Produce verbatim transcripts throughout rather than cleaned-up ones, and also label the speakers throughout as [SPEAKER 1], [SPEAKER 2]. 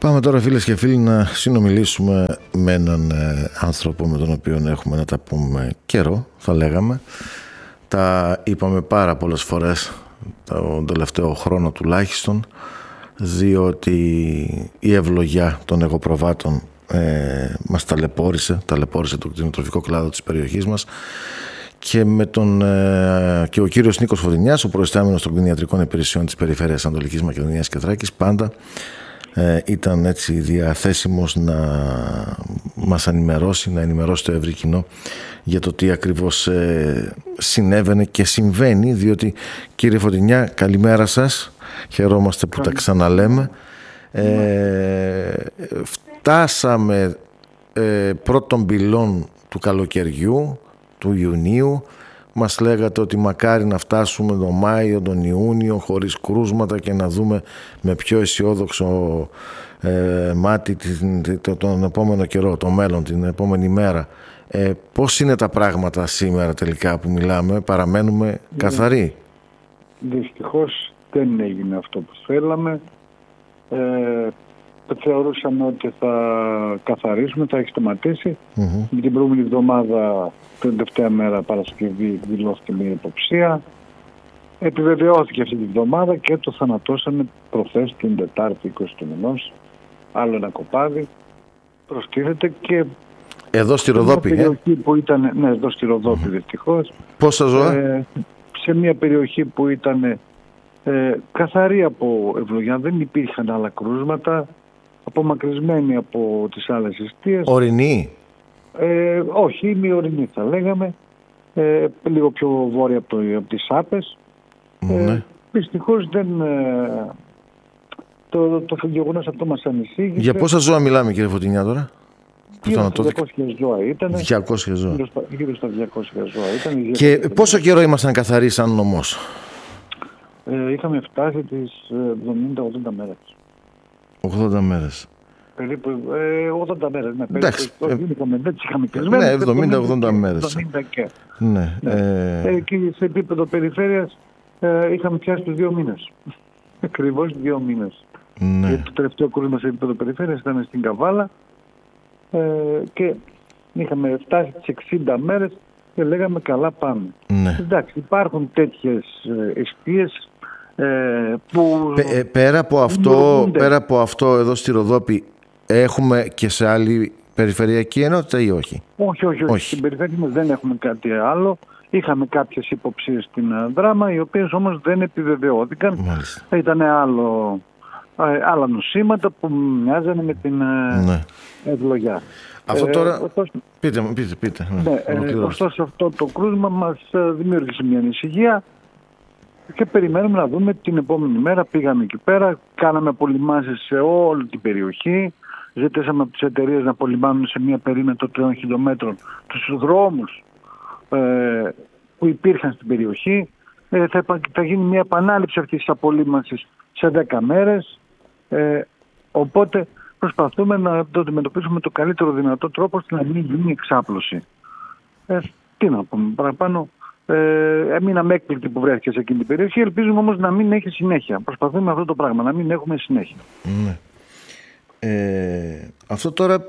[SPEAKER 1] Πάμε τώρα, φίλες και φίλοι, να συνομιλήσουμε με έναν ε, άνθρωπο με τον οποίο έχουμε να τα πούμε καιρό, θα λέγαμε. Τα είπαμε πάρα πολλές φορές τον τελευταίο χρόνο τουλάχιστον, διότι η ευλογιά των εγωπροβάτων ε, μας ταλαιπώρησε, ταλαιπώρησε το κτηνοτροφικό κλάδο της περιοχής μας, και, με τον, ε, και ο κύριος Νίκος Φωτεινιάς, ο προϊστάμενος των κτηνιατρικών υπηρεσιών της Περιφέρειας Ανατολικής Μακεδονίας και Θράκης, πάντα ε, ήταν έτσι διαθέσιμος να μας ενημερώσει, να ενημερώσει το ευρύ κοινό για το τι ακριβώς ε, συνέβαινε και συμβαίνει, διότι, κύριε Φωτεινιά, καλημέρα σας, χαιρόμαστε που τα ξαναλέμε. Ε, φτάσαμε ε, πρώτων πυλών του καλοκαιριού, του Ιουνίου. Μας λέγατε ότι μακάρι να φτάσουμε τον Μάιο, τον Ιούνιο χωρίς κρούσματα και να δούμε με πιο αισιόδοξο ε, μάτι τον, τον επόμενο καιρό, το μέλλον, την επόμενη μέρα. Ε, πώς είναι τα πράγματα σήμερα τελικά που μιλάμε? Παραμένουμε καθαροί?
[SPEAKER 2] Δυστυχώς δεν έγινε αυτό που θέλαμε. Ε, θεωρούσαμε ότι θα καθαρίσουμε, θα έχει σταματήσει. Mm-hmm. Με την προηγούμενη εβδομάδα, την τελευταία μέρα Παρασκευή, δηλώθηκε μια υποψία. Επιβεβαιώθηκε αυτή την εβδομάδα και το θανατώσαμε προχθές την Τετάρτη είκοσι του μηνός. Άλλο ένα κοπάδι προστίθεται και
[SPEAKER 1] εδώ στη Ροδόπη,
[SPEAKER 2] σε μια περιοχή ε? που ήταν, ναι, εδώ στη Ροδόπη, mm-hmm. δυστυχώς.
[SPEAKER 1] Πόσα ζώα?
[SPEAKER 2] Ε, σε μια περιοχή που ήταν ε, καθαρή από ευλογιά, δεν υπήρχαν άλλα κρούσματα, απομακρυσμένοι από τις άλλες εστίες.
[SPEAKER 1] Ορεινή?
[SPEAKER 2] Ε, όχι, ημιορεινή θα λέγαμε, ε, λίγο πιο βόρεια από, το, από τις Άπες.
[SPEAKER 1] Ναι.
[SPEAKER 2] Ε, δυστυχώς δεν... Ε, το, το, το γεγονός αυτό μας ανησύγησε.
[SPEAKER 1] Για πόσα ζώα μιλάμε, κύριε Φωτεινιά, τώρα?
[SPEAKER 2] Γύρω στα διακόσια ζώα ήταν.
[SPEAKER 1] διακόσια ζώα.
[SPEAKER 2] Γύρω στα, γύρω στα διακόσια ζώα ήταν.
[SPEAKER 1] Και
[SPEAKER 2] ήταν.
[SPEAKER 1] Πόσο καιρό ήμασταν καθαροί σαν νομός?
[SPEAKER 2] Ε, είχαμε φτάσει τις εβδομήντα ογδόντα μέρες.
[SPEAKER 1] ογδόντα μέρες.
[SPEAKER 2] Περίπου ε, ογδόντα μέρες. Ναι,
[SPEAKER 1] εντάξει.
[SPEAKER 2] Περίπου, ε, δεν τις είχαμε κλεισμένες.
[SPEAKER 1] Ναι, εβδομήντα ογδόντα μέρες.
[SPEAKER 2] εβδομήντα και.
[SPEAKER 1] Ναι.
[SPEAKER 2] ναι.
[SPEAKER 1] Ε...
[SPEAKER 2] Ε, και σε επίπεδο περιφέρειας ε, είχαμε πιάσει τους δύο μήνες. Ακριβώς δύο μήνες.
[SPEAKER 1] Ναι.
[SPEAKER 2] Και το τελευταίο κρούσμα σε επίπεδο περιφέρειας ήταν στην Καβάλα ε, και είχαμε φτάσει τις εξήντα μέρες και λέγαμε καλά πάμε.
[SPEAKER 1] Ναι.
[SPEAKER 2] Εντάξει, υπάρχουν τέτοιες ε, εστίες ε, που...
[SPEAKER 1] Πε, πέρα, από αυτό, πέρα από αυτό εδώ στη Ροδόπη έχουμε και σε άλλη περιφερειακή ενότητα ή όχι?
[SPEAKER 2] Όχι, όχι, όχι. όχι. Στην περιφέρεια μας δεν έχουμε κάτι άλλο. Είχαμε κάποιες υποψίες στην Δράμα, οι οποίες όμως δεν επιβεβαιώθηκαν. Μάλιστα. Ήταν άλλο, άλλα νοσήματα που μοιάζανε με την ναι. ευλογιά.
[SPEAKER 1] Αυτό τώρα...
[SPEAKER 2] Ε, ωστόσο,
[SPEAKER 1] πείτε μου, πείτε, πείτε.
[SPEAKER 2] Ναι, ε, ωστόσο αυτό το κρούσμα μας δημιούργησε μια ανησυχία και περιμένουμε να δούμε την επόμενη μέρα. Πήγαμε εκεί πέρα, κάναμε απολυμάνσεις σε όλη την περιοχή. Ζητήσαμε από τις εταιρείες να απολυμάνουν σε μια περίμετρο τριών χιλιόμετρων τους δρόμους ε, που υπήρχαν στην περιοχή. Ε, θα, θα γίνει μια επανάληψη αυτής της απολύμανσης σε δέκα μέρες. Ε, οπότε προσπαθούμε να το αντιμετωπίσουμε με το καλύτερο δυνατό τρόπο ώστε να μην γίνει εξάπλωση. Ε, τι να πούμε παραπάνω. Ε, έμειναμε έκπληκτοι που βρέθηκε σε εκείνη την περιοχή. Ελπίζουμε όμως να μην έχει συνέχεια. Προσπαθούμε αυτό το πράγμα, να μην έχουμε συνέχεια.
[SPEAKER 1] Ναι. Ε, αυτό τώρα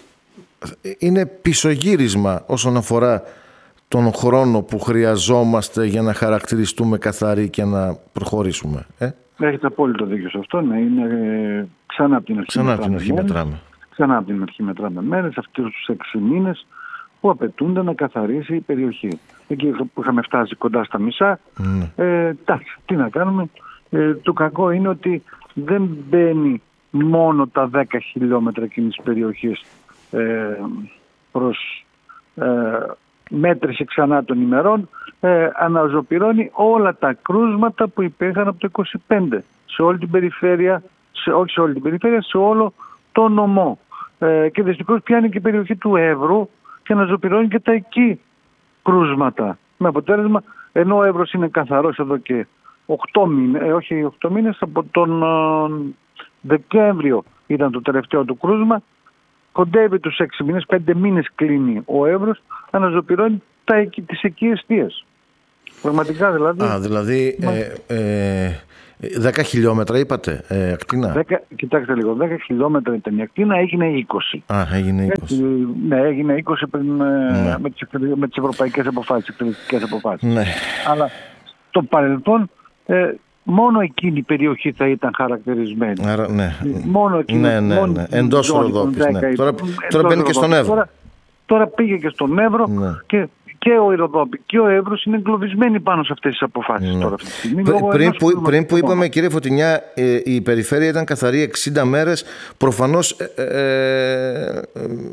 [SPEAKER 1] είναι πισωγύρισμα όσον αφορά τον χρόνο που χρειαζόμαστε για να χαρακτηριστούμε καθαροί και να προχωρήσουμε. Ε?
[SPEAKER 2] Έχετε απόλυτο δίκιο σε αυτό. Ναι, είναι ε, ξανά από την αρχή,
[SPEAKER 1] ξανά από την αρχή μετράμε.
[SPEAKER 2] Ξανά από την αρχή μετράμε μέρες, αυτούς τους έξι μήνες που απαιτούνται να καθαρίσει η περιοχή. Εκεί που είχαμε φτάσει κοντά στα μισά, mm. ε, εντάξει, τι να κάνουμε. Ε, το κακό είναι ότι δεν μπαίνει μόνο τα δέκα χιλιόμετρα εκείνης της περιοχής ε, προς ε, μέτρηση ξανά των ημερών, ε, αναζωπυρώνει όλα τα κρούσματα που υπήρχαν από το είκοσι πέντε σε όλη την περιφέρεια, σε, όχι σε όλη την περιφέρεια, σε όλο το νομό. Ε, και δυστυχώς πιάνει και η περιοχή του Εύρου και αναζωπυρώνει και τα εκεί κρούσματα. Με αποτέλεσμα, ενώ ο Εύρος είναι καθαρός εδώ και οκτώ μήνες, ε, όχι οκτώ μήνες, από τον ε, Δεκέμβριο ήταν το τελευταίο του κρούσμα, κοντεύει τους έξι μήνες, πέντε μήνες κλείνει ο Εύρος, αναζωπυρώνει τα, τις εκεί εστίες. Πραγματικά δηλαδή.
[SPEAKER 1] Α, δηλαδή ε, ε, δέκα χιλιόμετρα είπατε, ε, ακτίνα.
[SPEAKER 2] δέκα, κοιτάξτε λίγο, δέκα χιλιόμετρα ήταν η ακτίνα, έγινε είκοσι.
[SPEAKER 1] Α, έγινε είκοσι.
[SPEAKER 2] Έτσι, ναι, έγινε είκοσι πριν, ναι. με, τις, με τις ευρωπαϊκές αποφάσεις, τις εκτελεστικές αποφάσεις.
[SPEAKER 1] Ναι.
[SPEAKER 2] Αλλά στο παρελθόν ε, μόνο εκείνη η περιοχή θα ήταν χαρακτηρισμένη.
[SPEAKER 1] Άρα, ναι.
[SPEAKER 2] Μόνο εκείνη.
[SPEAKER 1] Ναι, ναι,
[SPEAKER 2] μόνο
[SPEAKER 1] ναι. Εντός Ροδόπης. Ναι. Τώρα, τώρα μπαίνει και στον Εύρο.
[SPEAKER 2] Τώρα, τώρα πήγε και στον Εύρο, ναι. και, και ο Ηρωδόπη και ο Εύρος είναι εγκλωβισμένοι πάνω σε αυτές τις αποφάσεις, ναι. τώρα αυτή τη στιγμή.
[SPEAKER 1] Πριν, πριν, που, πριν που είπαμε, κύριε Φωτεινιά, ε, η περιφέρεια ήταν καθαρή εξήντα μέρες. Προφανώς ε, ε, ε,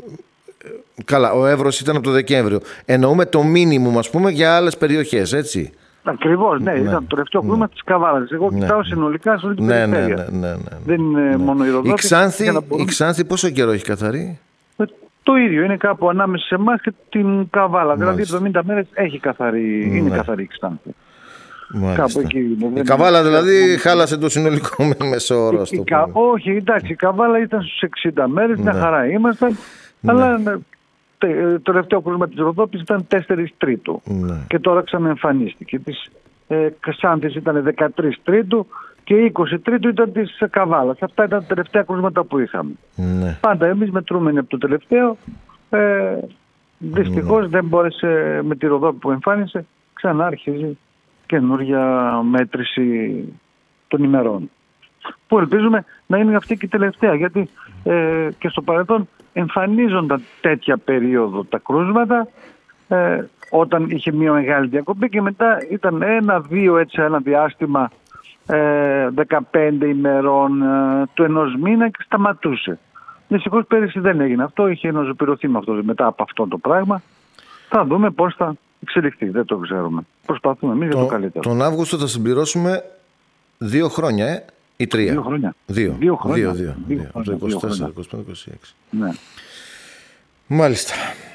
[SPEAKER 1] καλά, ο Εύρος ήταν από το Δεκέμβριο. Εννοούμε το μίνιμουμ, ας πούμε, για άλλες περιοχές, έτσι.
[SPEAKER 2] Ακριβώς, ναι, ναι, ήταν το τελευταίο κλίμα, ναι. της Καβάλας. Εγώ ναι. κοιτάω συνολικά σε όλη την
[SPEAKER 1] ναι,
[SPEAKER 2] περιφέρεια.
[SPEAKER 1] Ναι, ναι, ναι, ναι.
[SPEAKER 2] Δεν είναι ναι. μόνο η Ροδόπη.
[SPEAKER 1] Η Ξάνθη, μπορούμε... η Ξάνθη πόσο καιρό έχει καθαρή?
[SPEAKER 2] Ε, το ίδιο, είναι κάπου ανάμεσα σε εμάς και την Καβάλα. Μάλιστα. Δηλαδή εβδομήντα μέρες έχει καθαρή, ναι. είναι καθαρή η Ξάνθη. Κάπου εκεί,
[SPEAKER 1] η Καβάλα δηλαδή χάλασε το συνολικό μεσόωρο.
[SPEAKER 2] Κα... Όχι, εντάξει, η Καβάλα ήταν στους εξήντα μέρες, ναι. μια χαρά ήμασταν, ναι. αλλά... Το τελευταίο κρούσμα της Ροδόπης ήταν τέσσερις Τρίτου ναι. και τώρα ξαναεμφανίστηκε. Της ε, Ξάνθης ήταν δεκατρείς Τρίτου και είκοσι Τρίτου ήταν της Καβάλας. Αυτά ήταν τα τελευταία κρούσματα που είχαμε. Ναι. Πάντα εμείς μετρούμενοι από το τελευταίο. Ε, δυστυχώς ναι. δεν μπόρεσε με τη Ροδόπη που εμφάνισε, ξανά αρχίζει καινούργια μέτρηση των ημερών. Που ελπίζουμε να είναι αυτή και η τελευταία, γιατί ε, και στο παρελθόν εμφανίζονταν τέτοια περίοδο τα κρούσματα ε, όταν είχε μια μεγάλη διακοπή και μετά ήταν ένα-δύο έτσι ένα διάστημα ε, δεκαπέντε ημερών ε, του ενός μήνα και σταματούσε. Δυστυχώς πέρυσι δεν έγινε αυτό, είχε νοσοποιηθεί με αυτό, μετά από αυτό το πράγμα. Θα δούμε πώς θα εξελιχθεί, δεν το ξέρουμε. Προσπαθούμε εμείς για το καλύτερο.
[SPEAKER 1] Τον Αύγουστο θα συμπληρώσουμε δύο χρόνια, ε. Ή τρία.
[SPEAKER 2] Δύο χρόνια.
[SPEAKER 1] Δύο.
[SPEAKER 2] Δύο χρόνια.
[SPEAKER 1] Δύο, δύο, δύο. δύο. δύο. είκοσι τέσσερα, είκοσι πέντε, είκοσι έξι.
[SPEAKER 2] Ναι.
[SPEAKER 1] Μάλιστα.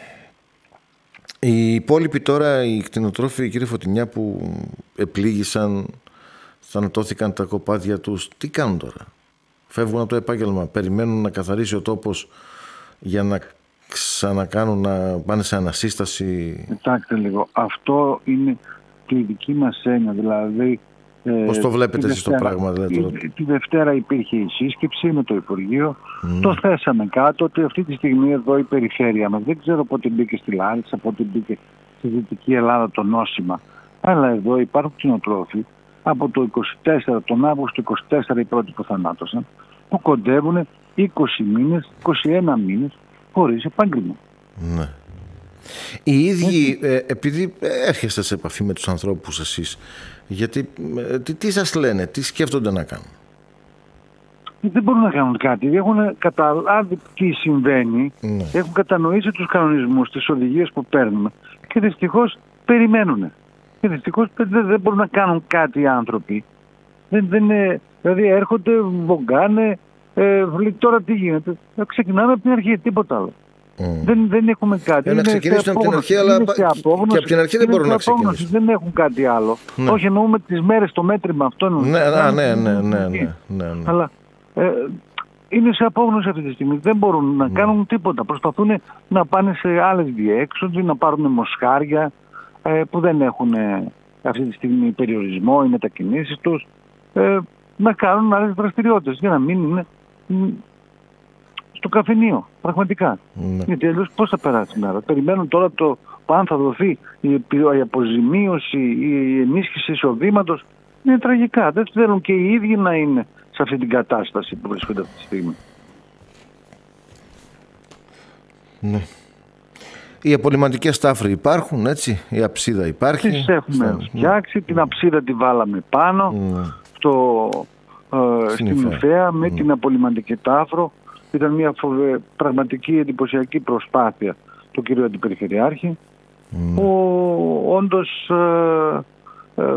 [SPEAKER 1] Οι υπόλοιποι τώρα, οι κτηνοτρόφοι, κύριε Φωτεινιά, που επλήγησαν, θανατώθηκαν τα κοπάδια τους, τι κάνουν τώρα? Φεύγουν από το επάγγελμα, περιμένουν να καθαρίσει ο τόπος για να ξανακάνουν, να πάνε σε ανασύσταση?
[SPEAKER 2] Κοιτάξτε λίγο, αυτό είναι και η δική μας έννοια, δηλαδή.
[SPEAKER 1] Πώς το βλέπετε εσείς το πράγμα? Δηλαδή,
[SPEAKER 2] τώρα. Τη, τη Δευτέρα υπήρχε η σύσκεψη με το Υπουργείο. Mm. Το θέσαμε κάτω ότι αυτή τη στιγμή εδώ η περιφέρεια μας, δεν ξέρω πότε μπήκε στη Λάρισα, πότε μπήκε στη Δυτική Ελλάδα το νόσημα. Αλλά εδώ υπάρχουν κτηνοτρόφοι από το είκοσι τέσσερα, τον Αύγουστο είκοσι τέσσερα οι πρώτοι που θανάτωσαν, που κοντεύουν είκοσι μήνες, είκοσι ένα μήνες χωρίς επάγγελμα.
[SPEAKER 1] Ναι. Οι ίδιοι, ε, επειδή έρχεστε σε επαφή με τους ανθρώπους εσείς, γιατί ε, τι, τι σας λένε, τι σκέφτονται να κάνουν?
[SPEAKER 2] Δεν μπορούν να κάνουν κάτι. Έχουν καταλάβει τι συμβαίνει, ναι. έχουν κατανοήσει τους κανονισμούς, τις οδηγίες που παίρνουμε και δυστυχώς περιμένουν. Και δυστυχώς δεν, δεν μπορούν να κάνουν κάτι οι άνθρωποι. Δεν, δεν, δηλαδή έρχονται, βογκάνε, ε, τώρα τι γίνεται. Ξεκινάμε από την αρχή, τίποτα άλλο. Mm. Δεν, δεν έχουμε κάτι.
[SPEAKER 1] Για να ξεκινήσουν από την αρχή, αλλά και από την αρχή δεν μπορούν να ξεκινήσουν.
[SPEAKER 2] Δεν έχουν κάτι άλλο. Ναι. Όχι, εννοούμε τις μέρες το μέτρημα αυτό.
[SPEAKER 1] Ναι, ναι, ναι, ναι, ναι, ναι, ναι.
[SPEAKER 2] Αλλά ε, είναι σε απόγνωση αυτή τη στιγμή. Δεν μπορούν να mm. κάνουν τίποτα. Προσπαθούν να πάνε σε άλλες διέξοδοι, να πάρουν μοσχάρια ε, που δεν έχουν ε, αυτή τη στιγμή περιορισμό, οι μετακινήσεις τους. Ε, να κάνουν άλλες δραστηριότητες για να μην είναι στο καφενείο, πραγματικά. Ναι. Γιατί αλλιώς πώς θα περάσει η μέρα? Περιμένουν τώρα το αν θα δοθεί η, η αποζημίωση, η ενίσχυση εισοδήματος. Είναι τραγικά. Δεν θέλουν και οι ίδιοι να είναι σε αυτή την κατάσταση που βρίσκονται αυτή τη στιγμή.
[SPEAKER 1] Ναι. Οι απολυμαντικές τάφροι υπάρχουν, έτσι, η αψίδα υπάρχει.
[SPEAKER 2] Τις έχουμε Στα... φτιάξει, ναι. την αψίδα τη βάλαμε πάνω, ναι. στο, ε, στην Ουφαία με mm. την απολυμαντική τάφρο. Ήταν μια φοβε... πραγματική εντυπωσιακή προσπάθεια του κ. Αντιπεριφερειάρχη, mm. που όντως ε, ε,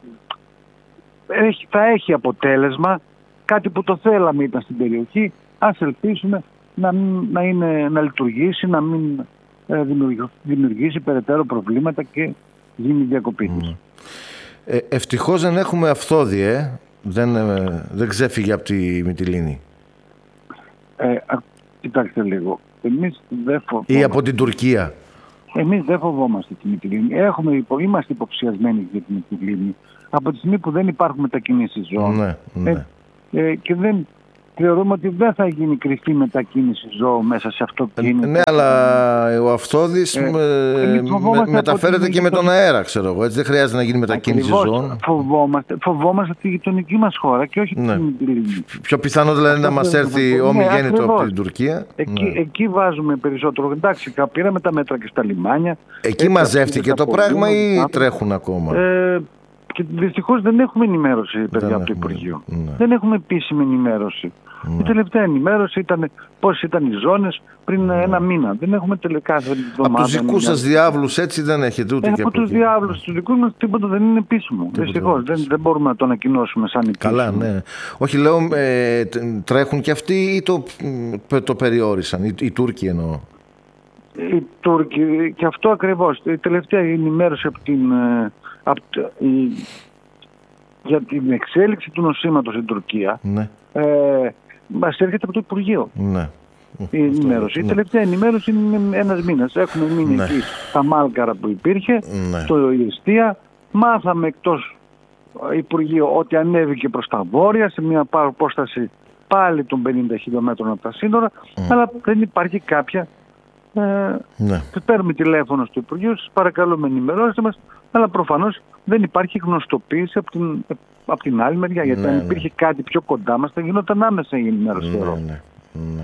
[SPEAKER 2] έχει, θα έχει αποτέλεσμα, κάτι που το θέλαμε ήταν στην περιοχή. Ας ελπίσουμε να, να, είναι, να λειτουργήσει, να μην ε, δημιουργήσει, δημιουργήσει περαιτέρω προβλήματα και γίνει διακοπή της. Mm.
[SPEAKER 1] Ε, ευτυχώς δεν έχουμε αυθόδη, ε. δεν, ε, δεν ξέφυγε από τη Μυτιλήνη.
[SPEAKER 2] Ε, α, κοιτάξτε λίγο. Εμείς δεν φοβόμαστε.
[SPEAKER 1] Ή από την Τουρκία.
[SPEAKER 2] Εμείς δεν φοβόμαστε τη Μυτιλήνη. Έχουμε, είμαστε υποψιασμένοι για τη Μυτιλήνη. από τη στιγμή που δεν υπάρχουν μετακινήσεις ζώων,
[SPEAKER 1] ναι, ναι.
[SPEAKER 2] Ε, ε, και δεν θεωρούμε ότι δεν θα γίνει κρυφή μετακίνηση ζώου μέσα σε αυτό το κίνημα.
[SPEAKER 1] Ναι, αλλά ο Αυθώδης ε, με, με, μεταφέρεται και με τον αέρα, ξέρω εγώ. Έτσι δεν χρειάζεται να γίνει μετακίνηση
[SPEAKER 2] Ακριβώς,
[SPEAKER 1] ζώων.
[SPEAKER 2] Φοβόμαστε, φοβόμαστε τη γειτονική μας χώρα και όχι
[SPEAKER 1] ναι.
[SPEAKER 2] την Λιβύη.
[SPEAKER 1] Πιο πιθανό δηλαδή να μας έρθει ομιγέννητο από την Τουρκία.
[SPEAKER 2] Εκεί,
[SPEAKER 1] ναι.
[SPEAKER 2] εκεί βάζουμε περισσότερο. Εντάξει, πήραμε τα μέτρα και στα λιμάνια.
[SPEAKER 1] Εκεί μαζεύτηκε το πράγμα ή να... τρέχουν ακόμα?
[SPEAKER 2] Ε, και δυστυχώς δεν έχουμε ενημέρωση, παιδιά, από το Υπουργείο.
[SPEAKER 1] Ναι.
[SPEAKER 2] Δεν έχουμε επίσημη ενημέρωση. Ναι. Η τελευταία ενημέρωση ήταν πώς ήταν οι ζώνες πριν ναι. ένα μήνα. Δεν έχουμε τελικά εβδομάδα.
[SPEAKER 1] Από τους δικούς σας διάβλους έτσι δεν έχετε ούτε ε, και
[SPEAKER 2] από τους διάβλους τους δικούς μας τίποτα δεν είναι επίσημο. Δυστυχώς δεν, δεν μπορούμε να το ανακοινώσουμε σαν επίσημο.
[SPEAKER 1] Καλά, ναι. Όχι, λέω ε, τρέχουν και αυτοί ή το, το περιόρισαν, οι, οι Τούρκοι εννοώ.
[SPEAKER 2] Οι Τούρκοι, και αυτό ακριβώς. Η τελευταία ενημέρωση από την, από, η, για την εξέλιξη του νοσήματος στην Τουρκία ναι. ε, μας έρχεται από το Υπουργείο.
[SPEAKER 1] Ναι.
[SPEAKER 2] Η ενημέρωση. Ναι. Η τελευταία ενημέρωση είναι ένας μήνας. Έχουμε μείνει ναι. εκεί στα Μάλκαρα που υπήρχε, ναι. στο Ιεστία. Μάθαμε εκτός Υπουργείο ότι ανέβηκε προς τα βόρεια σε μια απόσταση πάλι των πενήντα χιλιόμετρων από τα σύνορα, mm. αλλά δεν υπάρχει κάποια. Ε, ναι. Παίρνουμε τηλέφωνο στο Υπουργείο, σας παρακαλούμε ενημερώστε μας, αλλά προφανώς δεν υπάρχει γνωστοποίηση από την, από την άλλη μεριά. Γιατί ναι, αν υπήρχε ναι. κάτι πιο κοντά μας, θα γινόταν άμεσα η ενημέρωση.
[SPEAKER 1] Ναι, ναι, ναι.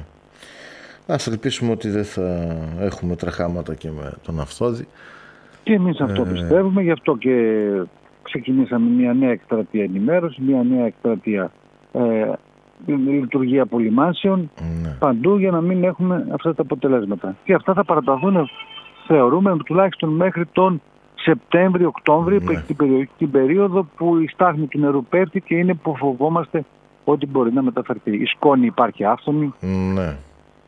[SPEAKER 1] Ας ελπίσουμε ότι δεν θα έχουμε τρεχάματα και με τον Αυθώδη.
[SPEAKER 2] Και εμείς αυτό ε... πιστεύουμε, γι' αυτό και ξεκινήσαμε μια νέα εκστρατεία ενημέρωση, μια νέα εκστρατεία ε, λειτουργία απολυμάνσεων ναι. παντού, για να μην έχουμε αυτά τα αποτελέσματα. Και αυτά θα παραταθούν, θεωρούμε, τουλάχιστον μέχρι τον Σεπτέμβριο-Οκτώβριο, ναι. την, την περίοδο που η στάθμη του νερού πέφτει και είναι που φοβόμαστε ότι μπορεί να μεταφερθεί. Η σκόνη υπάρχει άφθονη.
[SPEAKER 1] Ναι.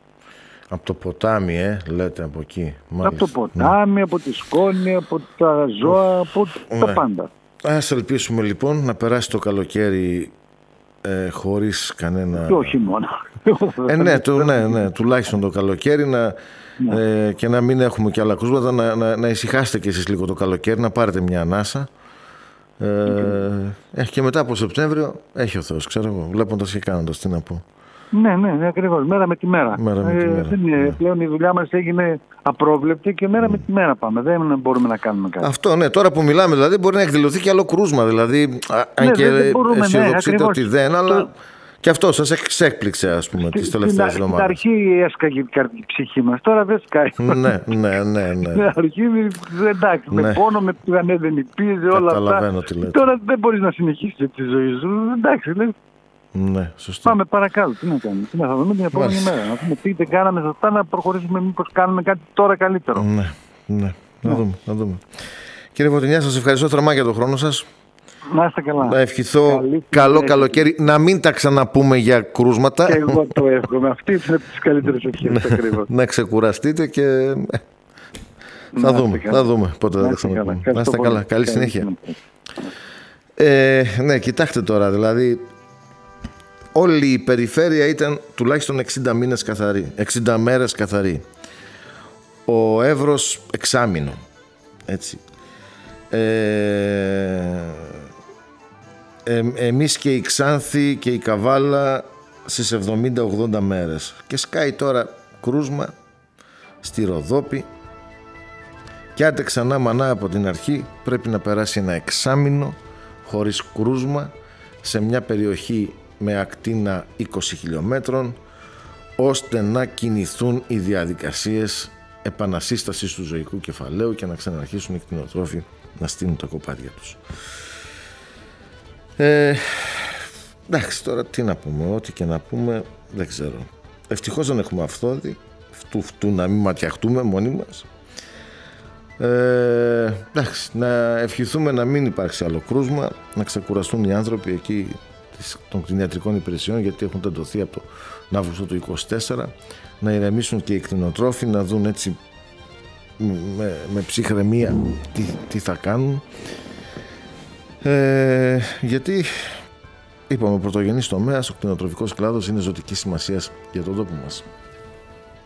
[SPEAKER 1] Από το ποτάμι, ε, λέτε από εκεί. Μάλιστα.
[SPEAKER 2] Από το ποτάμι, ναι. από τη σκόνη, από τα ζώα, από ναι. τα πάντα.
[SPEAKER 1] Ας ελπίσουμε λοιπόν να περάσει το καλοκαίρι ε, χωρίς κανένα...
[SPEAKER 2] Και όχι μόνο.
[SPEAKER 1] Ε, ναι, το, ναι, ναι, τουλάχιστον το καλοκαίρι να, ναι. ε, και να μην έχουμε και άλλα κρούσματα, να, να, να ησυχάσετε κι εσείς λίγο το καλοκαίρι, να πάρετε μια ανάσα. Ε, okay. ε, και μετά από Σεπτέμβριο έχει ο Θεός, ξέρω εγώ, βλέποντας και κάνοντας, τι να πω.
[SPEAKER 2] Ναι, ναι, ναι, ακριβώς. Μέρα με τη μέρα.
[SPEAKER 1] μέρα, με τη μέρα. Ε,
[SPEAKER 2] ναι. Πλέον η δουλειά μας έγινε απρόβλεπτη και μέρα mm. με τη μέρα πάμε. Δεν μπορούμε να κάνουμε κάτι.
[SPEAKER 1] Αυτό, ναι. Τώρα που μιλάμε, δηλαδή, μπορεί να εκδηλωθεί και άλλο κρούσμα. Δηλαδή, αν ναι, και αισιοδοξείτε ναι, ότι δεν, αλλά το... και αυτό σας εξέκπληξε, ας πούμε, τις τελευταίες εβδομάδες.
[SPEAKER 2] Στην αρχή έσκαγε η ψυχή μας, τώρα δεν σκάει.
[SPEAKER 1] ναι, ναι, ναι, ναι.
[SPEAKER 2] Στην αρχή, εντάξει, ναι. με πόνο, με ανέβαινε η πίεση, όλα αυτά. Τώρα δεν μπορείς να συνεχίσεις τη ζωή σου. Εντάξει, λέει.
[SPEAKER 1] Ναι, σωστά.
[SPEAKER 2] Πάμε παρακάτω. Τι να κάνουμε, τι να θα δούμε την επόμενη Μάλιστα. μέρα. Να δούμε τι δεν κάναμε σωστά, να προχωρήσουμε, μήπως κάνουμε κάτι τώρα καλύτερο.
[SPEAKER 1] Ναι, ναι. Να, ναι. Δούμε, να δούμε. Κύριε Βοτινιά, σας ευχαριστώ θερμά για τον χρόνο σας.
[SPEAKER 2] Να είστε καλά.
[SPEAKER 1] Να ευχηθώ καλή καλό καλοκαίρι. Να μην τα ξαναπούμε για κρούσματα.
[SPEAKER 2] Και εγώ το εύχομαι. Αυτή είναι από τις καλύτερες ευχές ακριβώς.
[SPEAKER 1] Να ξεκουραστείτε και θα δούμε, θα δούμε πότε θα τα ξαναπούμε. Να είστε καλά. Καλή συνέχεια. Ε, ναι, κοιτάξτε τώρα, δηλαδή όλη η περιφέρεια ήταν τουλάχιστον εξήντα μήνες καθαρή, εξήντα μέρες καθαρή. Ο Εύρος εξάμηνο, έτσι. Ε, ε, εμείς και η Ξάνθη και η Καβάλα στις εβδομήντα ογδόντα μέρες. Και σκάει τώρα κρούσμα στη Ροδόπη. Και άντε ξανά μανά από την αρχή, πρέπει να περάσει ένα εξάμηνο χωρίς κρούσμα σε μια περιοχή με ακτίνα είκοσι χιλιόμετρων, ώστε να κινηθούν οι διαδικασίες επανασύστασης του ζωικού κεφαλαίου και να ξαναρχίσουν οι κτηνοτρόφοι να στείλουν τα κοπάδια τους. Ε, εντάξει, τώρα τι να πούμε, ό,τι και να πούμε δεν ξέρω. Ευτυχώς δεν έχουμε Αυθώδη, φτού φτού να μην ματιαχτούμε μόνοι μας. Ε, εντάξει, να ευχηθούμε να μην υπάρξει άλλο κρούσμα, να ξεκουραστούν οι άνθρωποι εκεί των κτηνιατρικών υπηρεσιών, γιατί έχουν τεντωθεί από τον Αύγουστο του είκοσι τέσσερα, να ηρεμήσουν και οι κτηνοτρόφοι, να δουν έτσι με, με ψυχραιμία τι, τι θα κάνουν, ε, γιατί είπαμε ο πρωτογενής τομέας, ο κτηνοτροφικός κλάδος είναι ζωτικής σημασίας για τον τόπο μας.